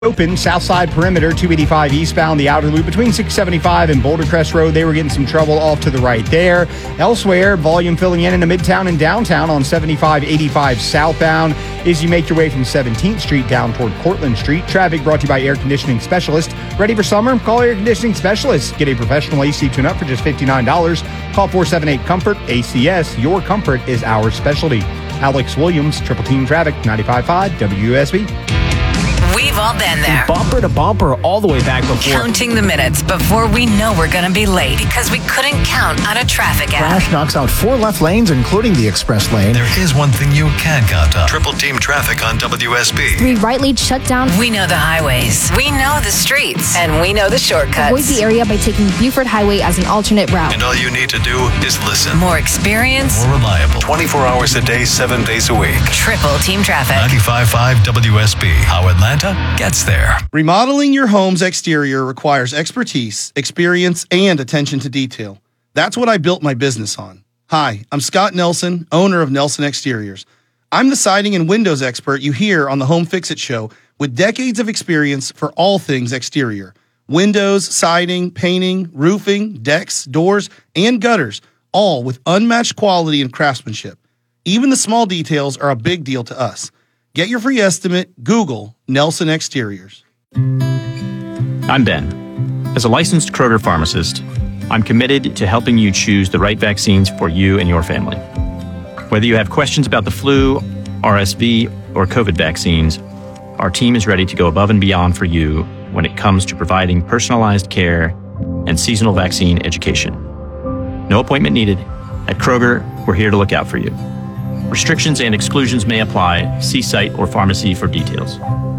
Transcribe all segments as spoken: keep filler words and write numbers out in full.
Open Southside Perimeter, two eighty-five eastbound, the outer loop between six seventy-five and Boulder Crest Road. They were getting some trouble off to the right there. Elsewhere, volume filling in into Midtown and downtown on seventy-five eighty-five southbound as you make your way from seventeenth Street down toward Cortlandt Street. Traffic brought to you by Air Conditioning Specialist. Ready for summer? Call Air Conditioning Specialist. Get a professional A C tune-up for just fifty-nine dollars. Call four seven eight COMFORT. A C S, your comfort is our specialty. Alex Williams, Triple Team Traffic, ninety-five point five W U S B. We've all been there. Bumper to bumper all the way back before. Counting the minutes before we know we're going to be late because we couldn't count on a traffic app. Crash knocks out four left lanes, including the express lane. There is one thing you can count on. Triple Team Traffic on W S B. Three right lanes shut down. We know the highways. We know the streets. And we know the shortcuts. Avoid the area by taking Buford Highway as an alternate route. And all you need to do is listen. More experience. More reliable. twenty-four hours a day, seven days a week. Triple Team Traffic. ninety-five point five W S B. How Atlanta gets there. Remodeling your home's exterior requires expertise, experience, and attention to detail. That's what I built my business on. Hi, I'm Scott Nelson, owner of Nelson Exteriors. I'm the siding and windows expert you hear on the Home Fix-It Show with decades of experience for all things exterior. Windows, siding, painting, roofing, decks, doors, and gutters, all with unmatched quality and craftsmanship. Even the small details are a big deal to us. Get your free estimate. Google Nelson Exteriors. I'm Ben. As a licensed Kroger pharmacist, I'm committed to helping you choose the right vaccines for you and your family. Whether you have questions about the flu, R S V, or COVID vaccines, our team is ready to go above and beyond for you when it comes to providing personalized care and seasonal vaccine education. No appointment needed. At Kroger, we're here to look out for you. Restrictions and exclusions may apply. See site or pharmacy for details.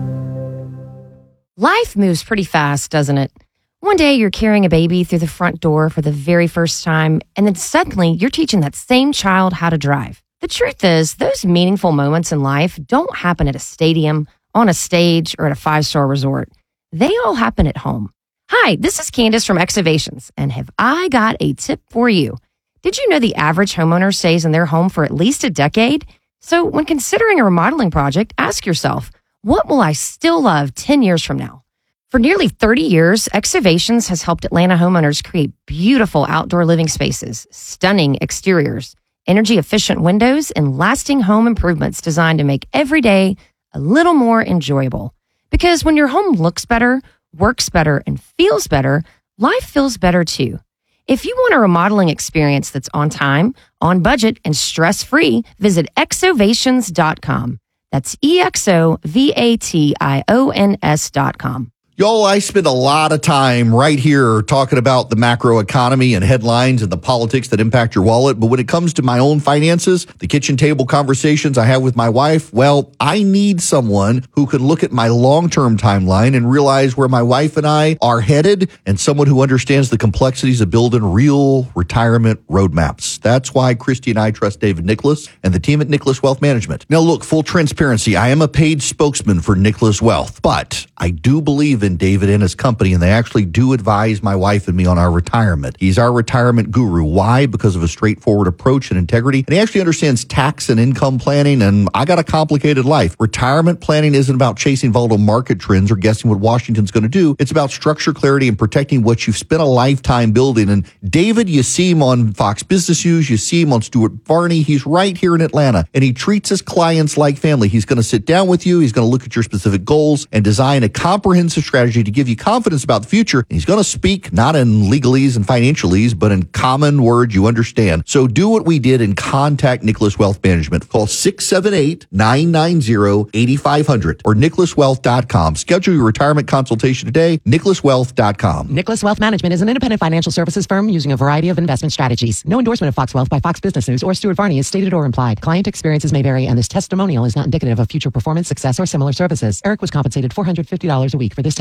Life moves pretty fast, doesn't it? One day you're carrying a baby through the front door for the very first time, and then suddenly you're teaching that same child how to drive. The truth is, those meaningful moments in life don't happen at a stadium, on a stage, or at a five-star resort. They all happen at home. Hi, this is Candace from Exovations, and have I got a tip for you? Did you know the average homeowner stays in their home for at least a decade? So when considering a remodeling project, ask yourself, what will I still love ten years from now? For nearly thirty years, Exovations has helped Atlanta homeowners create beautiful outdoor living spaces, stunning exteriors, energy-efficient windows, and lasting home improvements designed to make every day a little more enjoyable. Because when your home looks better, works better, and feels better, life feels better too. If you want a remodeling experience that's on time, on budget, and stress-free, visit exovations dot com. That's E X O V A T I O N S dot com. Y'all, I spend a lot of time right here talking about the macro economy and headlines and the politics that impact your wallet. But when it comes to my own finances, the kitchen table conversations I have with my wife, well, I need someone who can look at my long-term timeline and realize where my wife and I are headed, and someone who understands the complexities of building real retirement roadmaps. That's why Christy and I trust David Nicholas and the team at Nicholas Wealth Management. Now, look, full transparency, I am a paid spokesman for Nicholas Wealth, but I do believe in David and his company, and they actually do advise my wife and me on our retirement. He's our retirement guru. Why? Because of a straightforward approach and integrity. And he actually understands tax and income planning, and I got a complicated life. Retirement planning isn't about chasing volatile market trends or guessing what Washington's going to do. It's about structure, clarity, and protecting what you've spent a lifetime building. And David, you see him on Fox Business News, you see him on Stuart Varney. He's right here in Atlanta, and he treats his clients like family. He's going to sit down with you. He's going to look at your specific goals and design a comprehensive strategy to give you confidence about the future. And he's going to speak not in legalese and financialese, but in common words you understand. So do what we did and contact Nicholas Wealth Management. Call six seven eight, nine nine zero, eight five zero zero or nicholas wealth dot com. Schedule your retirement consultation today, nicholas wealth dot com. Nicholas Wealth Management is an independent financial services firm using a variety of investment strategies. No endorsement of Fox Wealth by Fox Business News or Stuart Varney is stated or implied. Client experiences may vary, and this testimonial is not indicative of future performance, success, or similar services. Eric was compensated four hundred fifty dollars a week for this testimonial.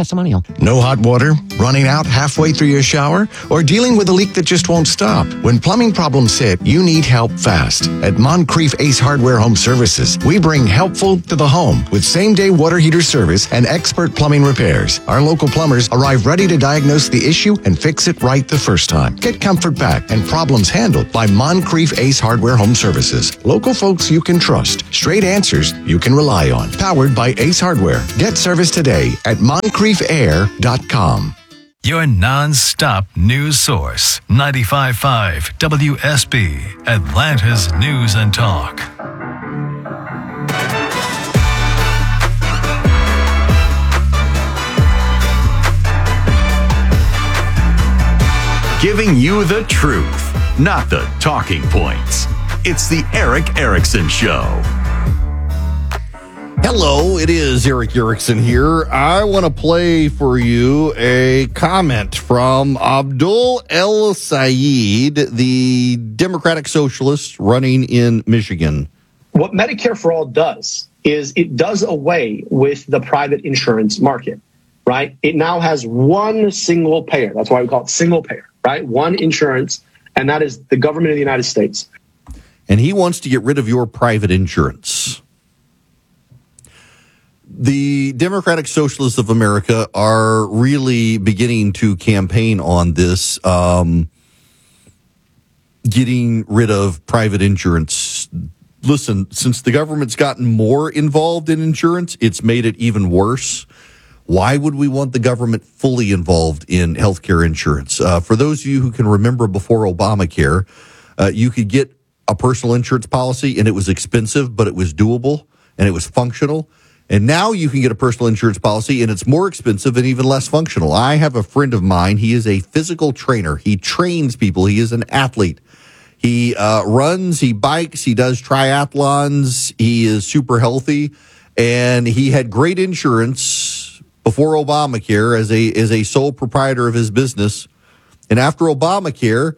testimonial. No hot water, running out halfway through your shower, or dealing with a leak that just won't stop? When plumbing problems hit, you need help fast. At Moncrief Ace Hardware Home Services, we bring helpful to the home with same-day water heater service and expert plumbing repairs. Our local plumbers arrive ready to diagnose the issue and fix it right the first time. Get comfort back and problems handled by Moncrief Ace Hardware Home Services. Local folks you can trust. Straight answers you can rely on. Powered by Ace Hardware. Get service today at moncrief air dot com. Your non-stop news source. ninety-five point five W S B, Atlanta's News and Talk. Giving you the truth, not the talking points. It's the Erick Erickson Show. Hello, it is Erick Erickson here. I want to play for you a comment from Abdul El Sayed, the Democratic Socialist running in Michigan. What Medicare for All does is it does away with the private insurance market, right? It now has one single payer. That's why we call it single payer, right? One insurance, and that is the government of the United States. And he wants to get rid of your private insurance. The Democratic Socialists of America are really beginning to campaign on this, um, getting rid of private insurance. Listen, since the government's gotten more involved in insurance, it's made it even worse. Why would we want the government fully involved in healthcare insurance? Uh, for those of you who can remember before Obamacare, uh, you could get a personal insurance policy and it was expensive, but it was doable and it was functional. And now you can get a personal insurance policy and it's more expensive and even less functional. I have a friend of mine. He is a physical trainer. He trains people. He is an athlete. He uh, runs, he bikes, he does triathlons. He is super healthy. And he had great insurance before Obamacare as a, as a sole proprietor of his business. And after Obamacare,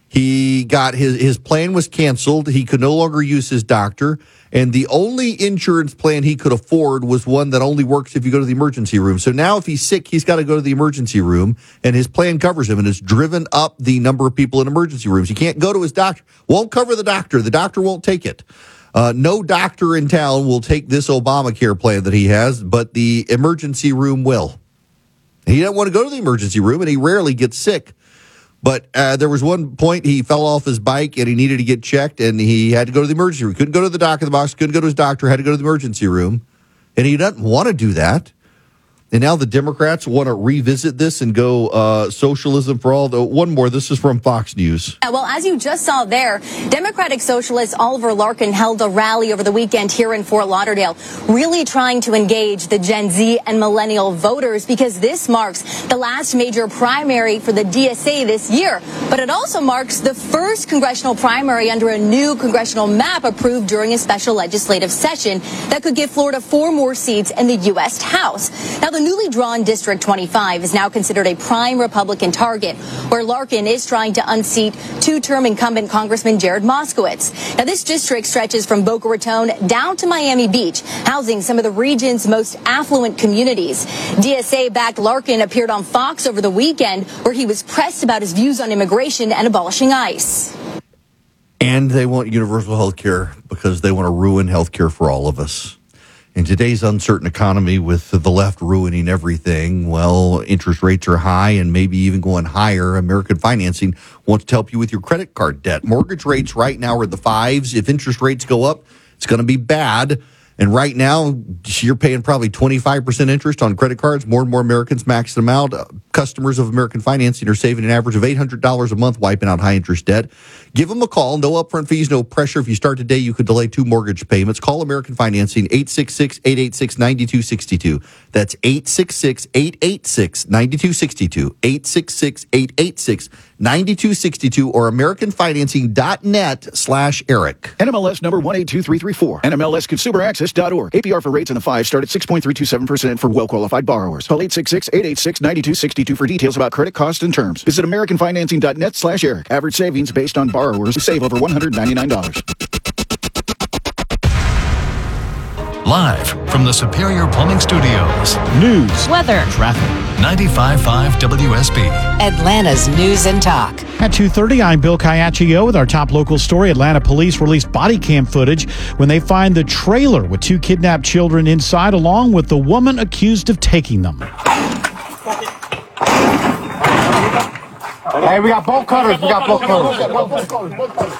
he got his, his plan was canceled. He could no longer use his doctor. And the only insurance plan he could afford was one that only works if you go to the emergency room. So now if he's sick, he's got to go to the emergency room, and his plan covers him, and it's driven up the number of people in emergency rooms. He can't go to his doctor. Won't cover the doctor. The doctor won't take it. Uh, no doctor in town will take this Obamacare plan that he has, but the emergency room will. He doesn't want to go to the emergency room, and he rarely gets sick. But uh, there was one point he fell off his bike and he needed to get checked, and he had to go to the emergency room. Couldn't go to the doc in the box, couldn't go to his doctor, had to go to the emergency room. And he doesn't want to do that. And now the Democrats want to revisit this and go uh, socialism for all. The, one more. This is from Fox News. Yeah, well, as you just saw there, Democratic Socialist Oliver Larkin held a rally over the weekend here in Fort Lauderdale, really trying to engage the Gen Z and millennial voters because this marks the last major primary for the D S A this year. But it also marks the first congressional primary under a new congressional map approved during a special legislative session that could give Florida four more seats in the U S House. Now, the newly drawn District twenty-five is now considered a prime Republican target, where Larkin is trying to unseat two-term incumbent Congressman Jared Moskowitz. Now, this district stretches from Boca Raton down to Miami Beach, housing some of the region's most affluent communities. D S A-backed Larkin appeared on Fox over the weekend, where he was pressed about his views on immigration and abolishing ICE. And they want universal health care because they want to ruin health care for all of us. In today's uncertain economy with the left ruining everything, well, interest rates are high and maybe even going higher. American Financing wants to help you with your credit card debt. Mortgage rates right now are the fives. If interest rates go up, it's going to be bad. And right now, you're paying probably twenty-five percent interest on credit cards. More and more Americans max them out. Uh, customers of American Financing are saving an average of eight hundred dollars a month wiping out high interest debt. Give them a call. No upfront fees, no pressure. If you start today, you could delay two mortgage payments. Call American Financing, eight six six, eight eight six, nine two six two. That's eight six six, eight eight six, nine two six two. eight six six, eight eight six, nine two six two or american financing dot net slash Eric. N M L S number one eight two three three four. N M L S consumer access dot org. A P R for rates in the five start at six point three two seven percent for well-qualified borrowers. Call eight six six, eight eight six, nine two six two for details about credit costs and terms. Visit american financing dot net slash Eric. Average savings based on borrowers who save over one hundred ninety-nine dollars. Live from the Superior Plumbing Studios. News, weather, traffic. ninety-five point five W S B. Atlanta's News and Talk. At two thirty, I'm Bill Caiaccio with our top local story. Atlanta police released body cam footage when they find the trailer with two kidnapped children inside, along with the woman accused of taking them. Hey, we got bolt cutters. We got bolt cutters.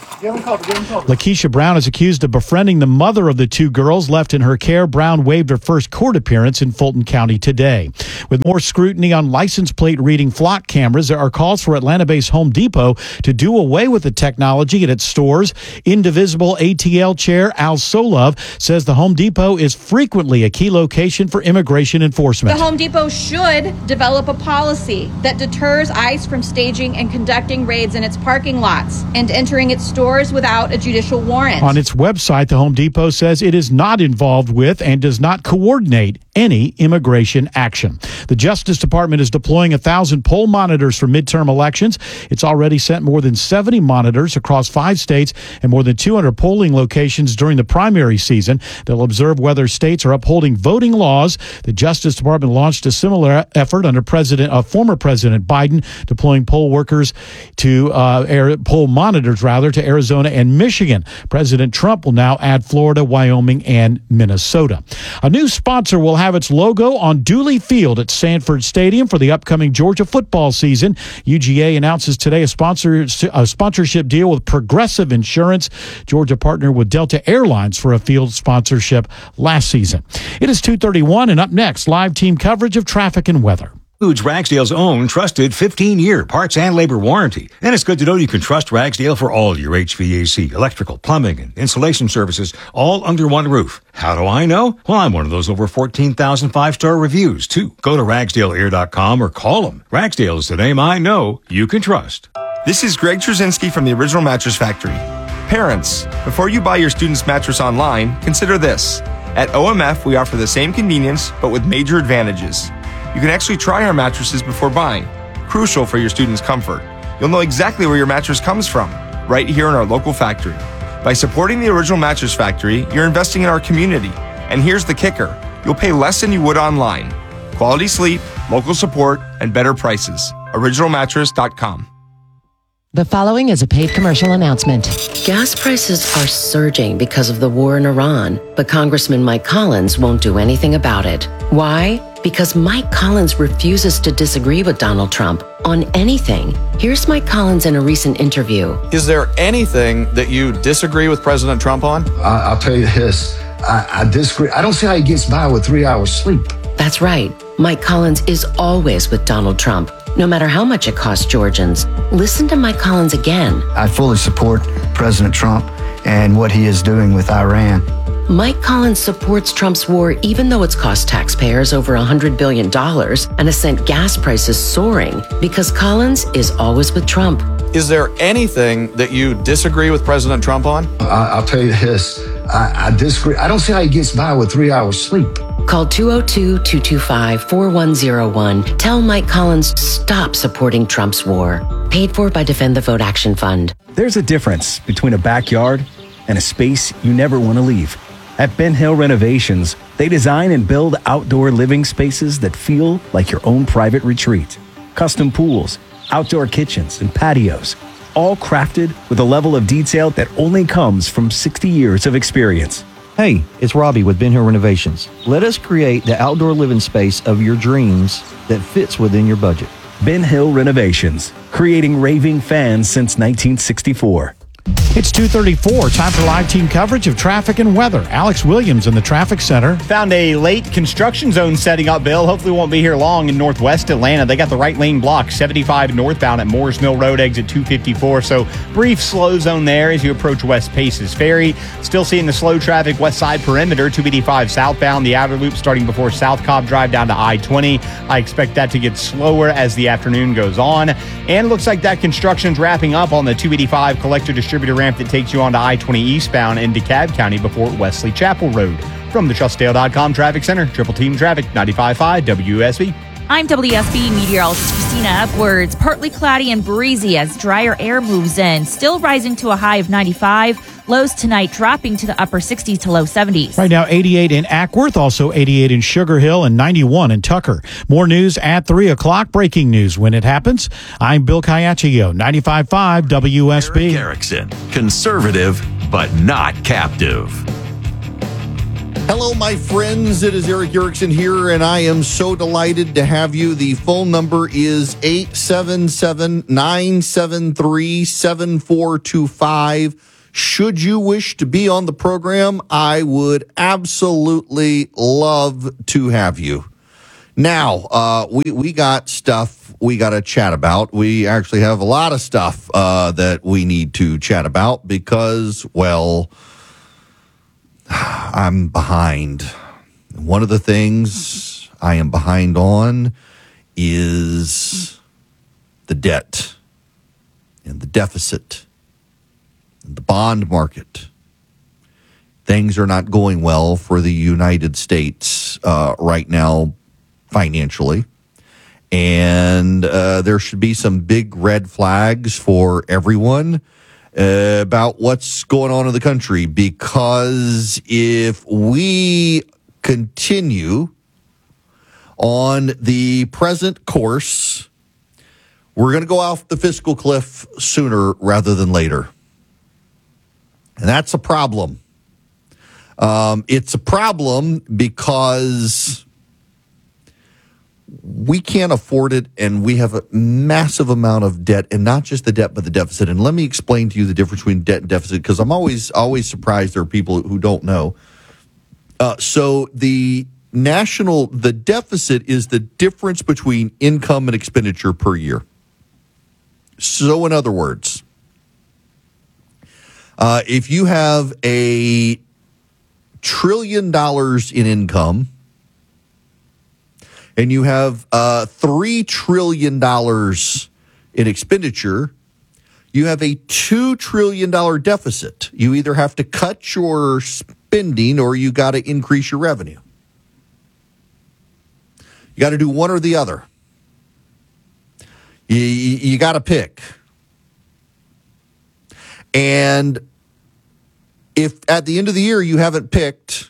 Lakeisha Brown is accused of befriending the mother of the two girls left in her care. Brown waived her first court appearance in Fulton County today. With more scrutiny on license plate reading flock cameras, there are calls for Atlanta-based Home Depot to do away with the technology at its stores. Indivisible A T L chair Al Solove says the Home Depot is frequently a key location for immigration enforcement. The Home Depot should develop a policy that deters ICE from staging and conducting raids in its parking lots and entering its stores without a judicial warrant. On its website, the Home Depot says it is not involved with and does not coordinate any immigration action. The Justice Department is deploying one thousand poll monitors for midterm elections. It's already sent more than seventy monitors across five states and more than two hundred polling locations during the primary season. They'll observe whether states are upholding voting laws. The Justice Department launched a similar effort under President, uh, former President Biden, deploying poll workers to uh, air, poll monitors rather to Arizona and Michigan. President Trump will now add Florida, Wyoming, and Minnesota. A new sponsor will have its logo on Dooley Field at Sanford Stadium for the upcoming Georgia football season. U G A announces today a, sponsor, a sponsorship deal with Progressive Insurance. Georgia partnered with Delta Airlines for a field sponsorship last season. It is two thirty-one, and up next, live team coverage of traffic and weather. Includes Ragsdale's own trusted fifteen-year parts and labor warranty. And it's good to know you can trust Ragsdale for all your H V A C, electrical, plumbing, and insulation services, all under one roof. How do I know? Well, I'm one of those over fourteen thousand five-star reviews, too. Go to ragsdale air dot com or call them. Ragsdale is the name I know you can trust. This is Greg Trzynski from the Original Mattress Factory. Parents, before you buy your student's mattress online, consider this. At O M F, we offer the same convenience, but with major advantages. You can actually try our mattresses before buying, crucial for your student's comfort. You'll know exactly where your mattress comes from, right here in our local factory. By supporting the Original Mattress Factory, you're investing in our community. And here's the kicker. You'll pay less than you would online. Quality sleep, local support, and better prices. original mattress dot com. The following is a paid commercial announcement. Gas prices are surging because of the war in Iran, but Congressman Mike Collins won't do anything about it. Why? Because Mike Collins refuses to disagree with Donald Trump on anything. Here's Mike Collins in a recent interview. Is there anything that you disagree with President Trump on? I, I'll tell you this. I, I disagree. I don't see how he gets by with three hours sleep. That's right. Mike Collins is always with Donald Trump, no matter how much it costs Georgians. Listen to Mike Collins again. I fully support President Trump and what he is doing with Iran. Mike Collins supports Trump's war even though it's cost taxpayers over one hundred billion dollars and has sent gas prices soaring because Collins is always with Trump. Is there anything that you disagree with President Trump on? I, I'll tell you this. I, I disagree. I don't see how he gets by with three hours sleep. Call two oh two, two two five, four one oh one. Tell Mike Collins stop supporting Trump's war. Paid for by Defend the Vote Action Fund. There's a difference between a backyard and a space you never want to leave. At Ben Hill Renovations, they design and build outdoor living spaces that feel like your own private retreat. Custom pools, outdoor kitchens, and patios, all crafted with a level of detail that only comes from sixty years of experience. Hey, it's Robbie with Ben Hill Renovations. Let us create the outdoor living space of your dreams that fits within your budget. Ben Hill Renovations, creating raving fans since nineteen sixty-four. It's two thirty-four. Time for live team coverage of traffic and weather. Alex Williams in the traffic center. Found a late construction zone setting up, Bill. Hopefully won't be here long in northwest Atlanta. They got the right lane blocked, seventy-five northbound at Moores Mill Road, exit two fifty-four. So brief slow zone there as you approach West Paces Ferry. Still seeing the slow traffic west side perimeter, two eighty-five southbound, the outer loop starting before South Cobb Drive down to I twenty. I expect that to get slower as the afternoon goes on. And it looks like that construction's wrapping up on the two eighty-five collector distributor ramp that takes you onto I twenty eastbound in DeKalb County before Wesley Chapel Road. From the Trustdale dot com Traffic Center, Triple Team Traffic, ninety-five point five W S B. I'm W S B meteorologist Christina Upwards. Partly cloudy and breezy as drier air moves in. Still rising to a high of ninety-five. Lows tonight dropping to the upper sixties to low seventies. Right now, eighty-eight in Ackworth, also eighty-eight in Sugar Hill, and ninety-one in Tucker. More news at three o'clock. Breaking news when it happens. I'm Bill Caiaccio, ninety-five point five W S B. Eric Erickson, conservative but not captive. Hello, my friends. It is Eric Erickson here, and I am so delighted to have you. The phone number is eight seven seven, nine seven three, seven four two five. Should you wish to be on the program, I would absolutely love to have you. Now, uh, we, we got stuff we got to chat about. We actually have a lot of stuff uh, that we need to chat about because, well, I'm behind. One of the things I am behind on is the debt and the deficit and the bond market. Things are not going well for the United States uh, right now financially. And uh, there should be some big red flags for everyone Uh, about what's going on in the country, because if we continue on the present course, we're going to go off the fiscal cliff sooner rather than later. And that's a problem. Um, it's a problem because we can't afford it, and we have a massive amount of debt, and not just the debt, but the deficit. And let me explain to you the difference between debt and deficit, because I'm always always surprised there are people who don't know. Uh, so the national, the deficit is the difference between income and expenditure per year. So in other words, uh, if you have a trillion dollars in income, and you have uh, three trillion dollars in expenditure, you have a two trillion dollars deficit. You either have to cut your spending or you got to increase your revenue. You got to do one or the other. You, you, you got to pick. And if at the end of the year you haven't picked,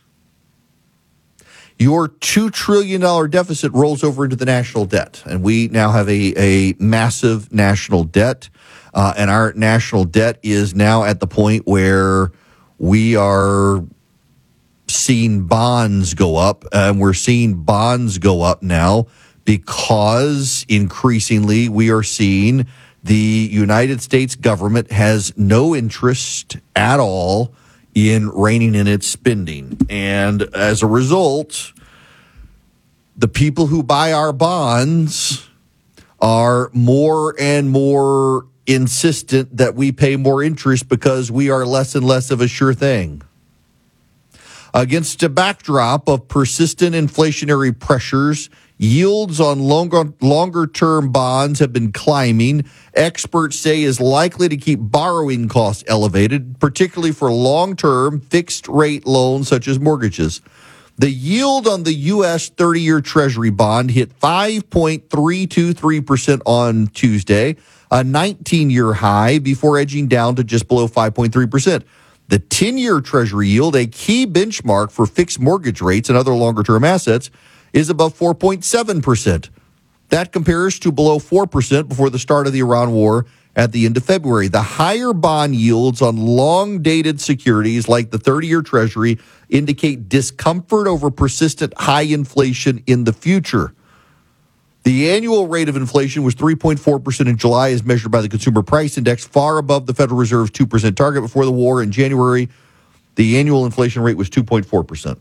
your two trillion dollars deficit rolls over into the national debt. And we now have a, a massive national debt. Uh, and our national debt is now at the point where we are seeing bonds go up. And we're seeing bonds go up now because increasingly we are seeing the United States government has no interest at all in reining in its spending. And as a result, the people who buy our bonds are more and more insistent that we pay more interest because we are less and less of a sure thing. Against a backdrop of persistent inflationary pressures, yields on longer, longer-term bonds have been climbing. Experts say is likely to keep borrowing costs elevated, particularly for long-term fixed-rate loans such as mortgages. The yield on the U S thirty-year Treasury bond hit five point three two three percent on Tuesday, a nineteen-year high, before edging down to just below five point three percent. The ten-year Treasury yield, a key benchmark for fixed mortgage rates and other longer-term assets, is above four point seven percent. That compares to below four percent before the start of the Iran war at the end of February. The higher bond yields on long-dated securities like the thirty-year Treasury indicate discomfort over persistent high inflation in the future. The annual rate of inflation was three point four percent in July as measured by the Consumer Price Index, far above the Federal Reserve's two percent target. Before the war in January, the annual inflation rate was two point four percent.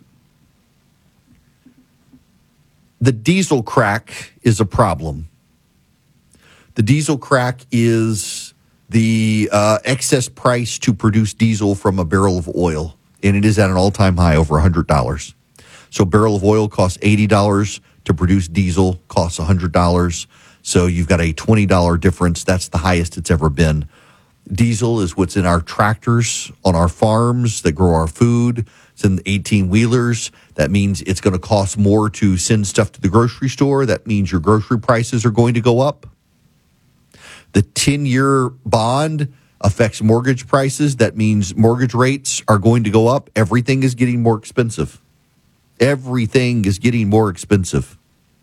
The diesel crack is a problem. The diesel crack is the uh, excess price to produce diesel from a barrel of oil, and it is at an all-time high, over one hundred dollars. So a barrel of oil costs eighty dollars to produce diesel, costs one hundred dollars. So you've got a twenty dollars difference. That's the highest it's ever been. Diesel is what's in our tractors on our farms that grow our food. It's in eighteen-wheelers. That means it's going to cost more to send stuff to the grocery store. That means your grocery prices are going to go up. The ten-year bond affects mortgage prices. That means mortgage rates are going to go up. Everything is getting more expensive. Everything is getting more expensive.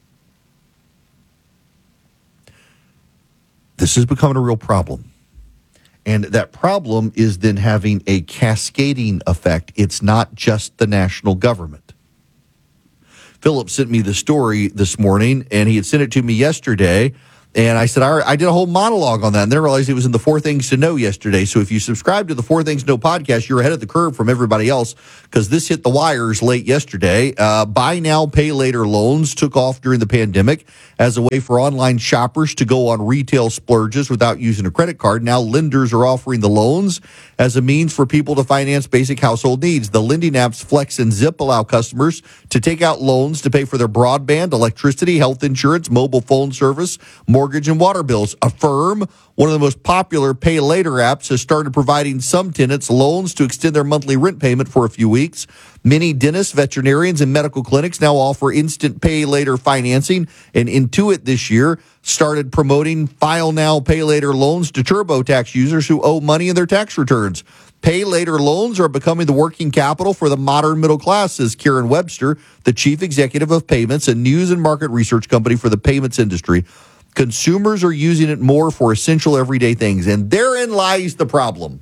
This is becoming a real problem. And that problem is then having a cascading effect. It's not just the national government. Philip sent me the story this morning, and he had sent it to me yesterday. And I said, I, I did a whole monologue on that, and then I realized it was in the Four Things to Know yesterday. So if you subscribe to the Four Things to Know podcast, you're ahead of the curve from everybody else, because this hit the wires late yesterday. Uh, buy now, pay later loans took off during the pandemic as a way for online shoppers to go on retail splurges without using a credit card. Now lenders are offering the loans as a means for people to finance basic household needs. The lending apps Flex and Zip allow customers to take out loans to pay for their broadband, electricity, health insurance, mobile phone service, mortgage, and water bills. Affirm, one of the most popular pay later apps, has started providing some tenants loans to extend their monthly rent payment for a few weeks. Many dentists, veterinarians, and medical clinics now offer instant pay later financing, and Intuit this year started promoting file now, pay later loans to TurboTax users who owe money in their tax returns. Pay later loans are becoming the working capital for the modern middle class, says Karen Webster, the chief executive of Payments, a news and market research company for the payments industry. Consumers are using it more for essential everyday things, and therein lies the problem.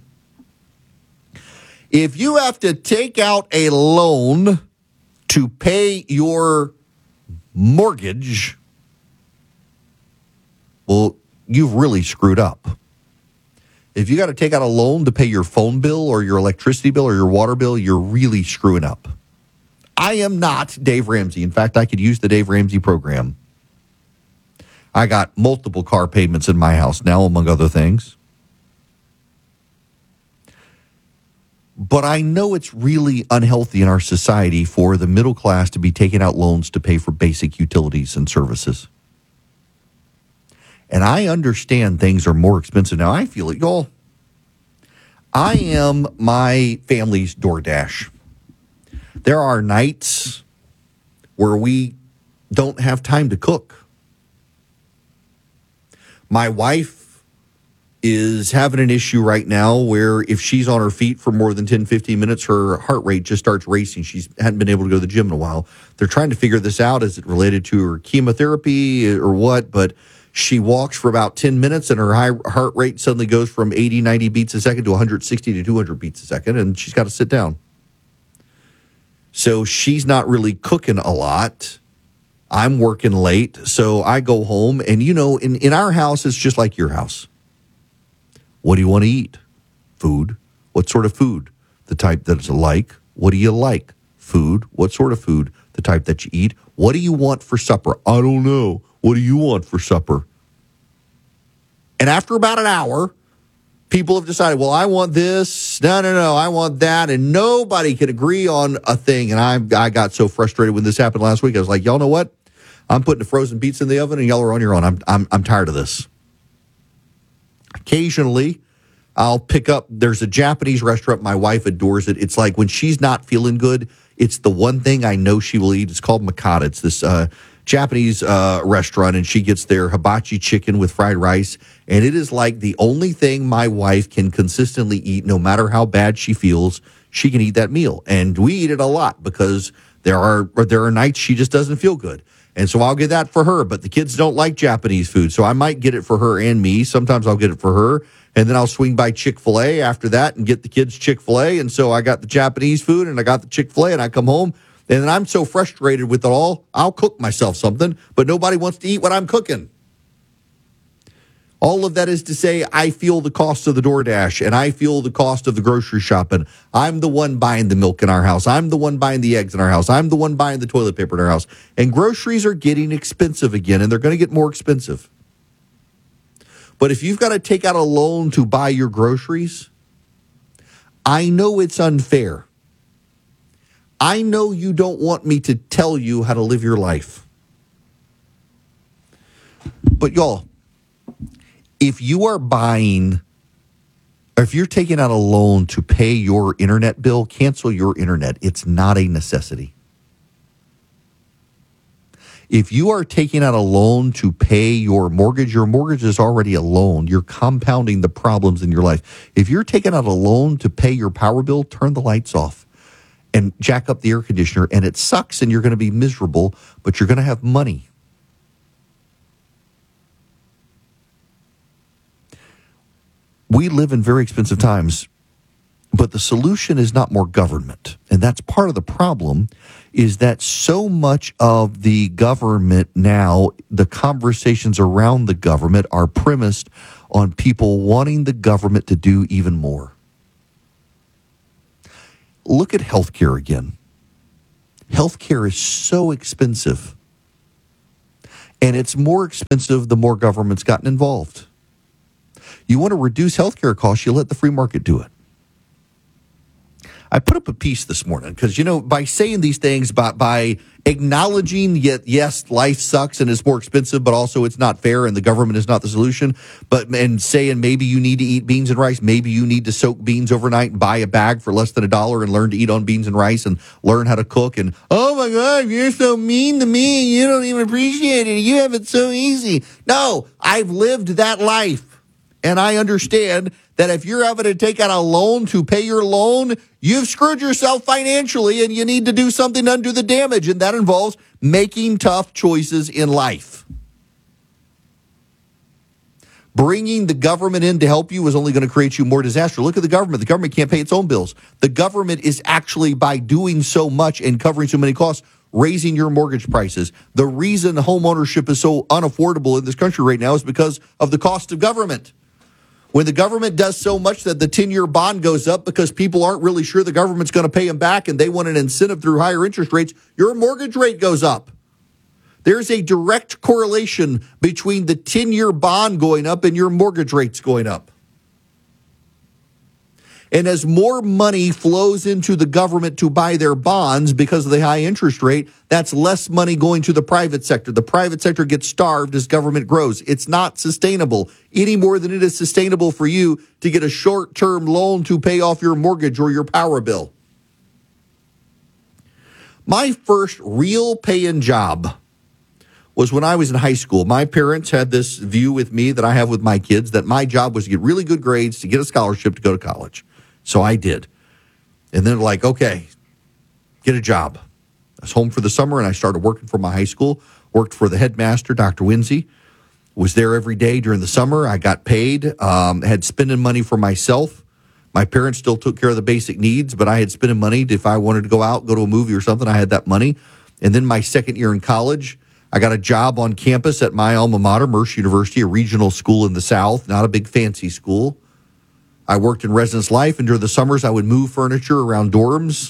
If you have to take out a loan to pay your mortgage, well, you've really screwed up. If you got to take out a loan to pay your phone bill or your electricity bill or your water bill, you're really screwing up. I am not Dave Ramsey. In fact, I could use the Dave Ramsey program. I got multiple car payments in my house now, among other things. But I know it's really unhealthy in our society for the middle class to be taking out loans to pay for basic utilities and services. And I understand things are more expensive now. I feel it, y'all. I am my family's DoorDash. There are nights where we don't have time to cook. My wife is having an issue right now where if she's on her feet for more than ten, fifteen minutes, her heart rate just starts racing. She hadn't been able to go to the gym in a while. They're trying to figure this out. Is it related to her chemotherapy or what? But she walks for about ten minutes and her high heart rate suddenly goes from eighty, ninety beats a second to one hundred sixty to two hundred beats a second, and she's got to sit down. So she's not really cooking a lot. I'm working late, so I go home. And, you know, in, in our house, it's just like your house. What do you want to eat? Food. What sort of food? The type that's like. What do you like? Food. What sort of food? The type that you eat. What do you want for supper? I don't know. What do you want for supper? And after about an hour, people have decided, well, I want this. No, no, no, I want that. And nobody can agree on a thing. And I, I got so frustrated when this happened last week. I was like, y'all know what? I'm putting a frozen pizza in the oven and y'all are on your own. I'm, I'm, I'm tired of this. Occasionally, I'll pick up, there's a Japanese restaurant. My wife adores it. It's like when she's not feeling good, it's the one thing I know she will eat. It's called Mikata. It's this uh, Japanese uh, restaurant, and she gets their hibachi chicken with fried rice. And it is like the only thing my wife can consistently eat, no matter how bad she feels. She can eat that meal. And we eat it a lot because there are there are nights she just doesn't feel good. And so I'll get that for her. But the kids don't like Japanese food, so I might get it for her and me. Sometimes I'll get it for her. And then I'll swing by Chick-fil-A after that and get the kids Chick-fil-A. And so I got the Japanese food and I got the Chick-fil-A, and I come home. And then I'm so frustrated with it all, I'll cook myself something, but nobody wants to eat what I'm cooking. All of that is to say, I feel the cost of the DoorDash, and I feel the cost of the grocery shopping. I'm the one buying the milk in our house. I'm the one buying the eggs in our house. I'm the one buying the toilet paper in our house. And groceries are getting expensive again, and they're going to get more expensive. But if you've got to take out a loan to buy your groceries, I know it's unfair. I know you don't want me to tell you how to live your life. But y'all, if you are buying, or if you're taking out a loan to pay your internet bill, cancel your internet. It's not a necessity. If you are taking out a loan to pay your mortgage, your mortgage is already a loan. You're compounding the problems in your life. If you're taking out a loan to pay your power bill, turn the lights off and jack up the air conditioner. And it sucks and you're going to be miserable, but you're going to have money. We live in very expensive times, but the solution is not more government. And that's part of the problem, is that so much of the government now, the conversations around the government are premised on people wanting the government to do even more. Look at healthcare again. Healthcare is so expensive. And it's more expensive the more government's gotten involved. You want to reduce healthcare costs, you let the free market do it. I put up a piece this morning because, you know, by saying these things, by, by acknowledging, yet, yes, life sucks and it's more expensive, but also it's not fair and the government is not the solution, but and saying maybe you need to eat beans and rice, maybe you need to soak beans overnight and buy a bag for less than a dollar and learn to eat on beans and rice and learn how to cook. And, oh, my God, you're so mean to me. You don't even appreciate it. You have it so easy. No, I've lived that life. And I understand that if you're having to take out a loan to pay your loan, you've screwed yourself financially and you need to do something to undo the damage. And that involves making tough choices in life. Bringing the government in to help you is only going to create you more disaster. Look at the government. The government can't pay its own bills. The government is actually, by doing so much and covering so many costs, raising your mortgage prices. The reason home ownership is so unaffordable in this country right now is because of the cost of government. When the government does so much that the ten-year bond goes up because people aren't really sure the government's going to pay them back and they want an incentive through higher interest rates, your mortgage rate goes up. There's a direct correlation between the ten-year bond going up and your mortgage rates going up. And as more money flows into the government to buy their bonds because of the high interest rate, that's less money going to the private sector. The private sector gets starved as government grows. It's not sustainable any more than it is sustainable for you to get a short-term loan to pay off your mortgage or your power bill. My first real paying job was when I was in high school. My parents had this view with me that I have with my kids, that my job was to get really good grades to get a scholarship to go to college. So I did. And then like, okay, get a job. I was home for the summer and I started working for my high school, worked for the headmaster, Doctor Winsey, was there every day during the summer. I got paid, um, had spending money for myself. My parents still took care of the basic needs, but I had spending money. If I wanted to go out, go to a movie or something, I had that money. And then my second year in college, I got a job on campus at my alma mater, Mercer University, a regional school in the South, not a big fancy school. I worked in residence life, and during the summers, I would move furniture around dorms.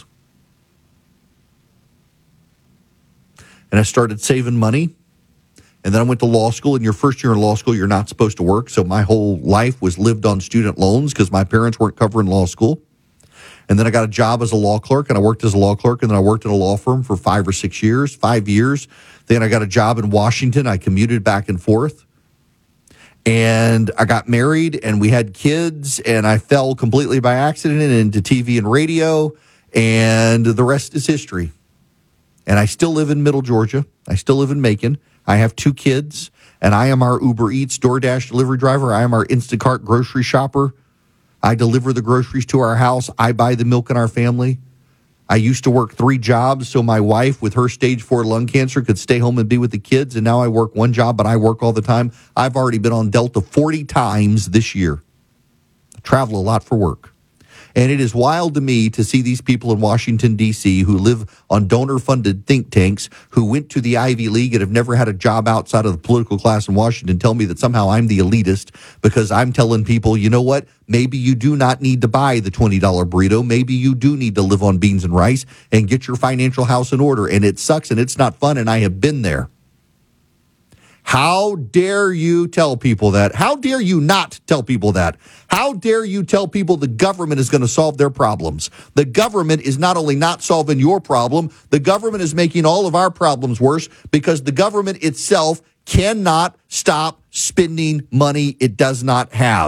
And I started saving money. And then I went to law school. In your first year in law school, you're not supposed to work. So my whole life was lived on student loans because my parents weren't covering law school. And then I got a job as a law clerk, and I worked as a law clerk, and then I worked in a law firm for five or six years, five years. Then I got a job in Washington. I commuted back and forth. And I got married and we had kids, and I fell completely by accident into T V and radio, and the rest is history. And I still live in Middle Georgia. I still live in Macon. I have two kids, and I am our Uber Eats DoorDash delivery driver. I am our Instacart grocery shopper. I deliver the groceries to our house. I buy the milk in our family. I used to work three jobs so my wife, with her stage four lung cancer, could stay home and be with the kids. And now I work one job, but I work all the time. I've already been on Delta forty times this year. I travel a lot for work. And it is wild to me to see these people in Washington, D C, who live on donor-funded think tanks, who went to the Ivy League and have never had a job outside of the political class in Washington, tell me that somehow I'm the elitist because I'm telling people, you know what? Maybe you do not need to buy the twenty dollar burrito. Maybe you do need to live on beans and rice and get your financial house in order. And it sucks and it's not fun, and I have been there. How dare you tell people that? How dare you not tell people that? How dare you tell people the government is going to solve their problems? The government is not only not solving your problem, the government is making all of our problems worse because the government itself cannot stop spending money it does not have.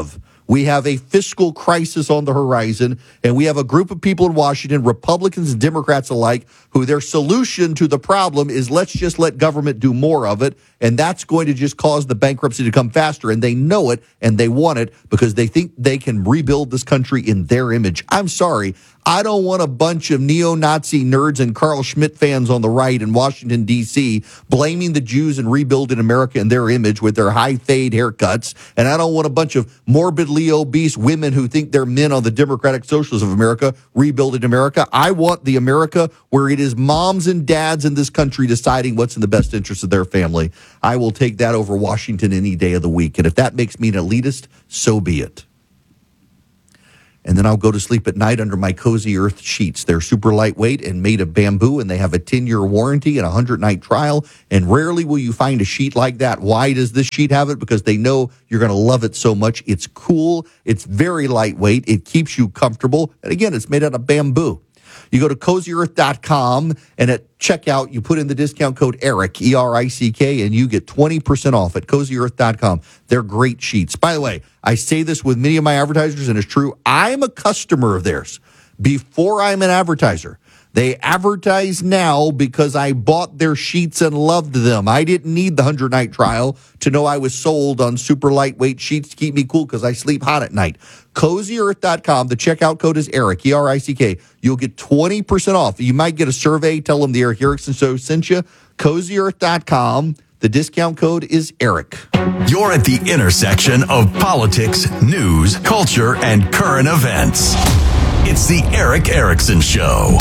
We have a fiscal crisis on the horizon, and we have a group of people in Washington, Republicans and Democrats alike, who their solution to the problem is let's just let government do more of it, and that's going to just cause the bankruptcy to come faster, and they know it, and they want it because they think they can rebuild this country in their image. I'm sorry. I don't want a bunch of neo-Nazi nerds and Carl Schmitt fans on the right in Washington, D C blaming the Jews and rebuilding America in their image with their high fade haircuts. And I don't want a bunch of morbidly obese women who think they're men on the Democratic Socialists of America rebuilding America. I want the America where it is moms and dads in this country deciding what's in the best interest of their family. I will take that over Washington any day of the week. And if that makes me an elitist, so be it. And then I'll go to sleep at night under my Cozy Earth sheets. They're super lightweight and made of bamboo, and they have a ten-year warranty and a one hundred night trial. And rarely will you find a sheet like that. Why does this sheet have it? Because they know you're going to love it so much. It's cool. It's very lightweight. It keeps you comfortable. And again, it's made out of bamboo. You go to cozy earth dot com, and at checkout, you put in the discount code ERIC, E R I C K, and you get twenty percent off at cozy earth dot com. They're great sheets. By the way, I say this with many of my advertisers, and it's true. I'm a customer of theirs before I'm an advertiser. They advertise now because I bought their sheets and loved them. I didn't need the one hundred night trial to know I was sold on super lightweight sheets to keep me cool because I sleep hot at night. cozy earth dot com. The checkout code is ERIC, E R I C K. You'll get twenty percent off. You might get a survey. Tell them the Eric Erickson Show sent you. cozy earth dot com. The discount code is ERIC. You're at the intersection of politics, news, culture, and current events. It's the Eric Erickson Show.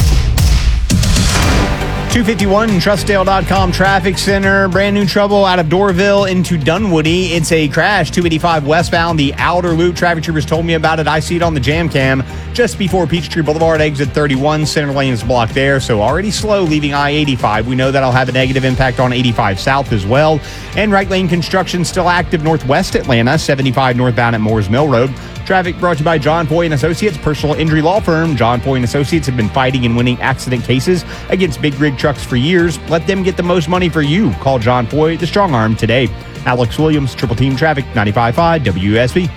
two fifty-one Trustdale dot com traffic center. Brand new trouble out of Doraville into Dunwoody. It's a crash, two eighty-five westbound, the outer loop. Traffic troopers told me about it. I see it on the jam cam just before Peachtree Boulevard, exit thirty-one. Center lane is blocked there, so already slow leaving I eighty-five. We know that'll have a negative impact on eighty-five south as well. And right lane construction still active northwest Atlanta, seventy-five northbound at Moores Mill Road. Traffic brought to you by John Foy and Associates, personal injury law firm. John Foy and Associates have been fighting and winning accident cases against big rig trucks for years. Let them get the most money for you. Call John Foy, the strong arm, today. Alex Williams, Triple Team Traffic, ninety-five point five W S B.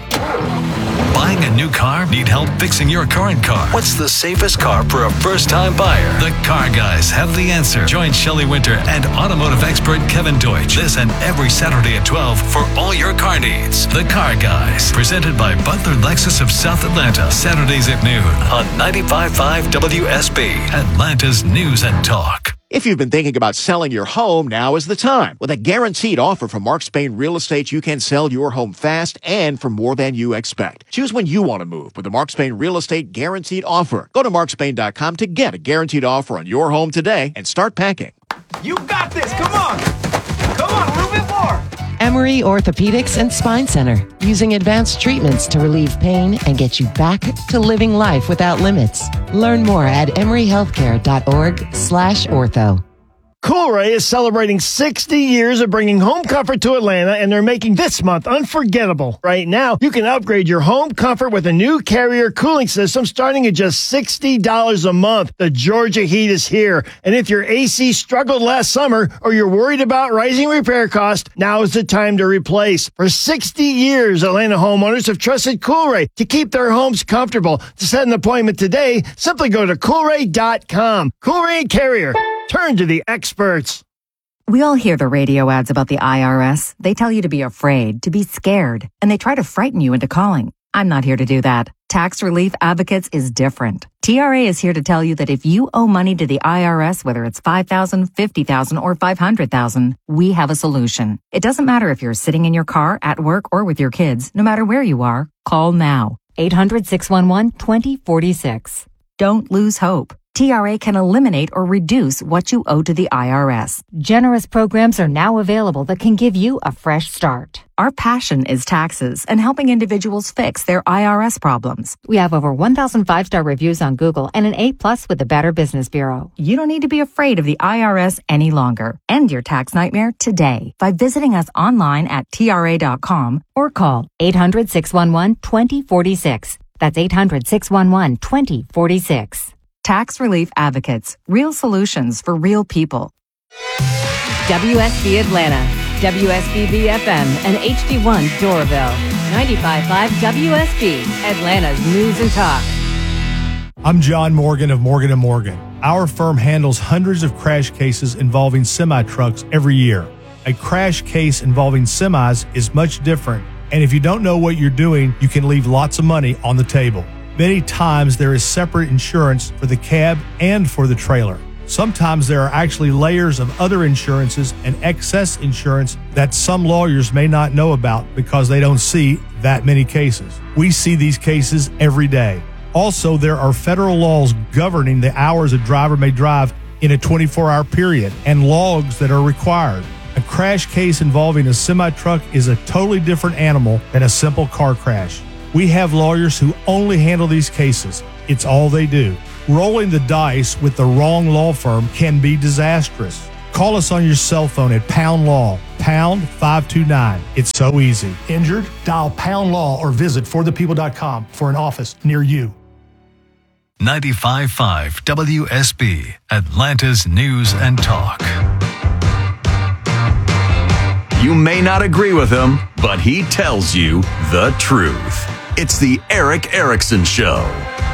Buying a new car? Need help fixing your current car? What's the safest car for a first-time buyer? The Car Guys have the answer. Join Shelley Winter and automotive expert Kevin Deutsch this and every Saturday at twelve for all your car needs. The Car Guys, presented by Butler Lexus of South Atlanta, Saturdays at noon on ninety-five point five W S B, Atlanta's News and Talk. If you've been thinking about selling your home, now is the time. With a guaranteed offer from Mark Spain Real Estate, you can sell your home fast and for more than you expect. Choose when you want to move with the Mark Spain Real Estate Guaranteed Offer. Go to mark spain dot com to get a guaranteed offer on your home today and start packing. You got this. Come on. Come on, a little bit more. Emory Orthopedics and Spine Center, using advanced treatments to relieve pain and get you back to living life without limits. Learn more at emory healthcare dot org slash ortho. Coolray is celebrating sixty years of bringing home comfort to Atlanta, and they're making this month unforgettable. Right now, you can upgrade your home comfort with a new Carrier cooling system starting at just sixty dollars a month. The Georgia heat is here, and if your A C struggled last summer or you're worried about rising repair costs, now is the time to replace. For sixty years, Atlanta homeowners have trusted Coolray to keep their homes comfortable. To set an appointment today, simply go to coolray dot com. Coolray and Carrier. Turn to the experts. We all hear the radio ads about the I R S. They tell you to be afraid, to be scared, and they try to frighten you into calling. I'm not here to do that. Tax Relief Advocates is different. T R A is here to tell you that if you owe money to the I R S, whether it's five thousand dollars, fifty thousand dollars, or five hundred thousand dollars, we have a solution. It doesn't matter if you're sitting in your car, at work, or with your kids. No matter where you are, call now. eight hundred, six one one, two zero four six. Don't lose hope. T R A can eliminate or reduce what you owe to the I R S. Generous programs are now available that can give you a fresh start. Our passion is taxes and helping individuals fix their I R S problems. We have over one thousand five-star reviews on Google and an A plus with the Better Business Bureau. You don't need to be afraid of the I R S any longer. End your tax nightmare today by visiting us online at T R A dot com or call eight hundred, six one one, two zero four six. That's eight hundred, six one one, two zero four six. Tax Relief Advocates. Real solutions for real people. W S B Atlanta. W S B B F M and H D one Doraville. ninety-five point five W S B, Atlanta's News and Talk. I'm John Morgan of Morgan and Morgan. Our firm handles hundreds of crash cases involving semi-trucks every year. A crash case involving semis is much different, and if you don't know what you're doing, you can leave lots of money on the table. Many times there is separate insurance for the cab and for the trailer. Sometimes there are actually layers of other insurances and excess insurance that some lawyers may not know about because they don't see that many cases. We see these cases every day. Also, there are federal laws governing the hours a driver may drive in a twenty-four hour period and logs that are required. A crash case involving a semi-truck is a totally different animal than a simple car crash. We have lawyers who only handle these cases. It's all they do. Rolling the dice with the wrong law firm can be disastrous. Call us on your cell phone at Pound Law, pound five two nine. It's so easy. Injured? Dial Pound Law or visit for the people dot com for an office near you. ninety-five point five W S B, Atlanta's News and Talk. You may not agree with him, but he tells you the truth. It's the Eric Erickson Show.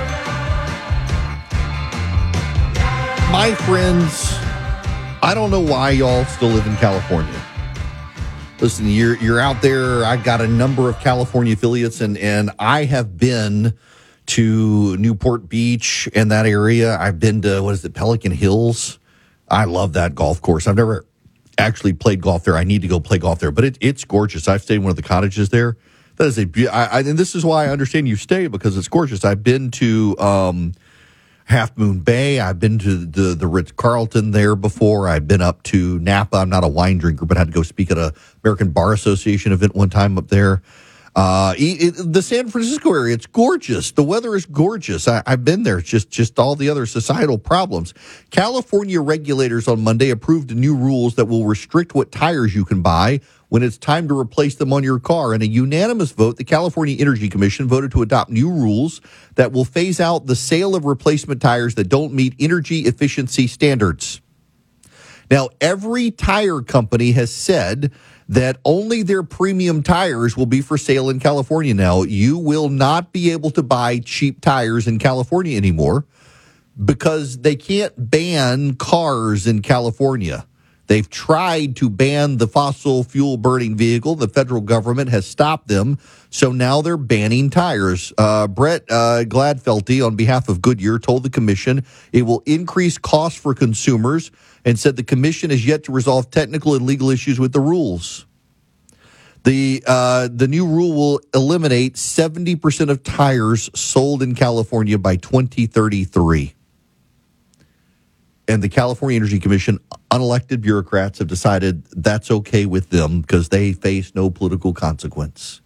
My friends, I don't know why y'all still live in California. Listen, you're you're out there. I've got a number of California affiliates, and, and I have been to Newport Beach and that area. I've been to, what is it, Pelican Hills. I love that golf course. I've never actually played golf there. I need to go play golf there, but it, it's gorgeous. I've stayed in one of the cottages there. That is a, I, I, and this is why I understand you stay, because it's gorgeous. I've been to um, Half Moon Bay. I've been to the, the Ritz-Carlton there before. I've been up to Napa. I'm not a wine drinker, but I had to go speak at a American Bar Association event one time up there. Uh, it, it, the San Francisco area, it's gorgeous. The weather is gorgeous. I, I've been there. It's just, just all the other societal problems. California regulators on Monday approved new rules that will restrict what tires you can buy when it's time to replace them on your car. In a unanimous vote, the California Energy Commission voted to adopt new rules that will phase out the sale of replacement tires that don't meet energy efficiency standards. Now, every tire company has said that only their premium tires will be for sale in California now. You will not be able to buy cheap tires in California anymore because they can't ban cars in California. They've tried to ban the fossil fuel burning vehicle. The federal government has stopped them, so now they're banning tires. Uh, Brett uh, Gladfelty, on behalf of Goodyear, told the commission it will increase costs for consumers and said the commission has yet to resolve technical and legal issues with the rules. The uh, the new rule will eliminate seventy percent of tires sold in California by twenty thirty-three. And the California Energy Commission, unelected bureaucrats, have decided that's okay with them because they face no political consequence.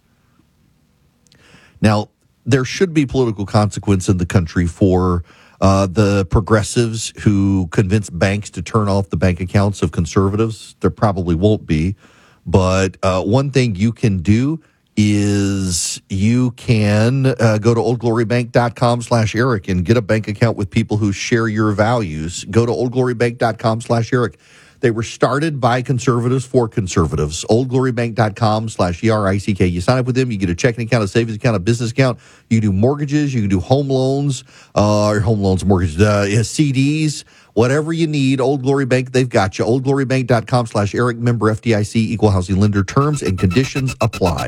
Now, there should be political consequence in the country for uh, the progressives who convince banks to turn off the bank accounts of conservatives. There probably won't be. But uh, one thing you can do is you can uh, go to oldglorybank.com slash Eric and get a bank account with people who share your values. Go to oldglorybank.com slash Eric. They were started by conservatives for conservatives. oldglorybank.com slash E R I C K. You sign up with them, you get a checking account, a savings account, a business account. You can do mortgages, you can do home loans, uh, or home loans, mortgages, uh, C Ds, whatever you need. Old Glory Bank, they've got you. oldglorybank.com slash Eric, member F D I C, equal housing lender. Terms and conditions apply.